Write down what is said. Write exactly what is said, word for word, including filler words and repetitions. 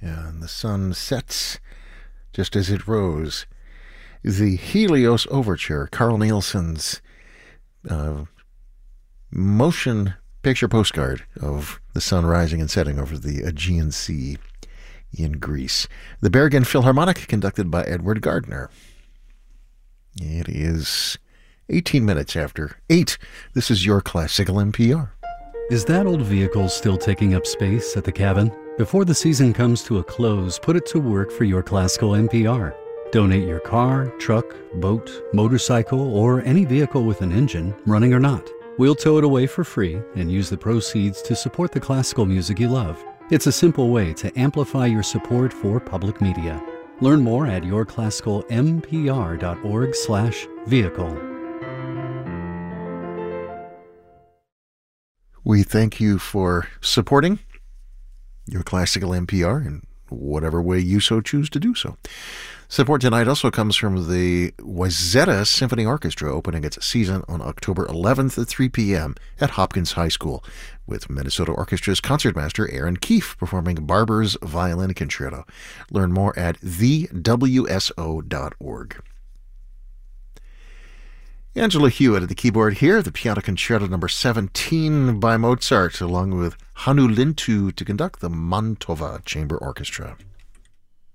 and the sun sets just as it rose. The Helios Overture, Carl Nielsen's uh, motion picture postcard of the sun rising and setting over the Aegean Sea in Greece. The Bergen Philharmonic, conducted by Edward Gardner. It is eighteen minutes after eight. This is your Classical N P R. Is that old vehicle still taking up space at the cabin? Before the season comes to a close, put it to work for your Classical N P R. Donate your car, truck, boat, motorcycle, or any vehicle with an engine, running or not. We'll tow it away for free and use the proceeds to support the classical music you love. It's a simple way to amplify your support for public media. Learn more at your classical m p r dot org slash vehicle. We thank you for supporting your Classical N P R in whatever way you so choose to do so. Support tonight also comes from the Wayzata Symphony Orchestra, opening its season on October eleventh at three p.m. at Hopkins High School, with Minnesota Orchestra's concertmaster Aaron Keefe performing Barber's Violin Concerto. Learn more at the w s o dot org. Angela Hewitt at the keyboard here, the Piano Concerto number seventeen by Mozart, along with Hannu Lintu to conduct the Mantova Chamber Orchestra.